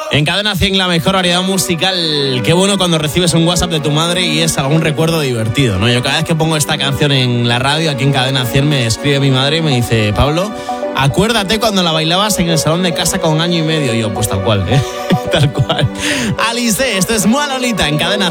En Cadena 100, la mejor variedad musical. Qué bueno cuando recibes un WhatsApp de tu madre y es algún recuerdo divertido, ¿no? Yo cada vez que pongo esta canción en la radio, aquí en Cadena 100, me escribe mi madre y me dice: Pablo, acuérdate cuando la bailabas en el salón de casa con 1 año y medio. Y yo, pues tal cual, ¿eh? Tal cual. Alice, esto es Mua Lolita en Cadena